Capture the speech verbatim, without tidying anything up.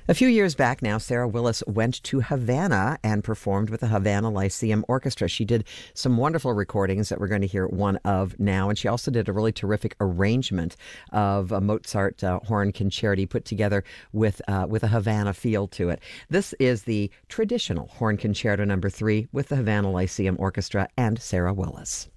A few years back now, Sarah Willis went to Havana and performed with the Havana Lyceum Orchestra. She did some wonderful recordings that we're going to hear one of now, and she also did a really terrific arrangement of a Mozart uh, horn concerto put together with uh, with a Havana feel to it. This is the traditional horn concerto number three with the Havana Lyceum Orchestra and Sarah Willis.